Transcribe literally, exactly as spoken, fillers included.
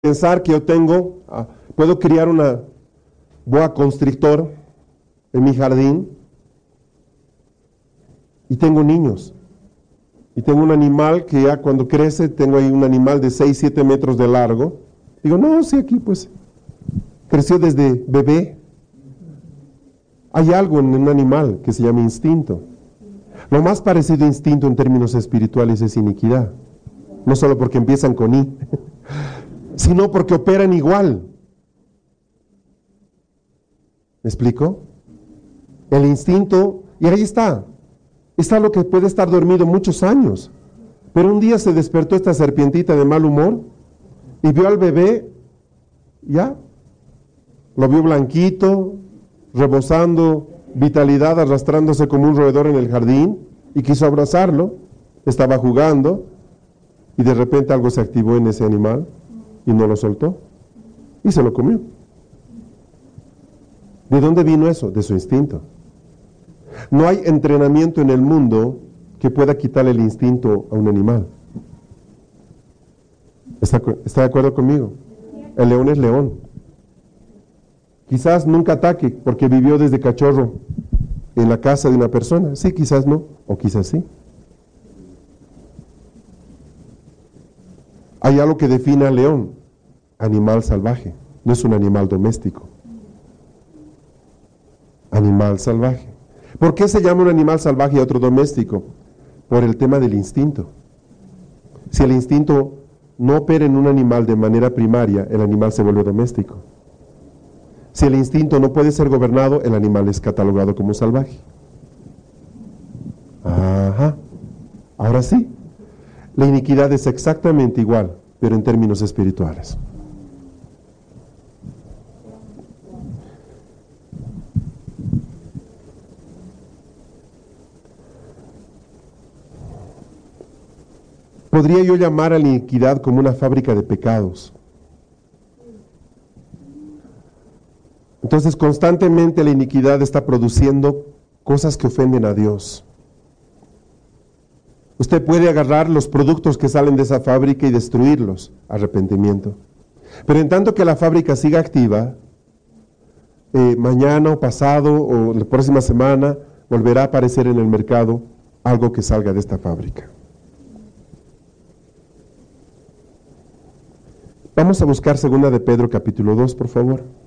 pensar que yo tengo, ah, puedo criar una boa constrictor en mi jardín y tengo niños. Y tengo un animal que ya cuando crece, tengo ahí un animal de seis, siete metros de largo. Digo, no, sí, aquí pues creció desde bebé. Hay algo en un animal que se llama instinto. Lo más parecido a instinto en términos espirituales es iniquidad. No solo porque empiezan con I, sino porque operan igual. ¿Me explico? El instinto, y ahí está. Está lo que puede estar dormido muchos años. Pero un día se despertó esta serpientita de mal humor y vio al bebé, ya, lo vio blanquito, rebosando vitalidad, arrastrándose como un roedor en el jardín, y quiso abrazarlo. Estaba jugando y de repente algo se activó en ese animal y no lo soltó y se lo comió. ¿De dónde vino eso? De su instinto. No hay entrenamiento en el mundo que pueda quitarle el instinto a un animal. ¿Está, está de acuerdo conmigo? El león es león. Quizás nunca ataque porque vivió desde cachorro en la casa de una persona. Sí, quizás no, o quizás sí. Hay algo que define al león: animal salvaje, no es un animal doméstico. Animal salvaje. ¿Por qué se llama un animal salvaje y otro doméstico? Por el tema del instinto. Si el instinto no opera en un animal de manera primaria, el animal se vuelve doméstico. Si el instinto no puede ser gobernado, el animal es catalogado como salvaje. Ajá. Ahora sí, la iniquidad es exactamente igual, pero en términos espirituales. Podría yo llamar a la iniquidad como una fábrica de pecados. Entonces, constantemente la iniquidad está produciendo cosas que ofenden a Dios. Usted puede agarrar los productos que salen de esa fábrica y destruirlos, arrepentimiento. Pero en tanto que la fábrica siga activa, eh, mañana o pasado o la próxima semana volverá a aparecer en el mercado algo que salga de esta fábrica. Vamos a buscar segunda de Pedro capítulo dos, por favor.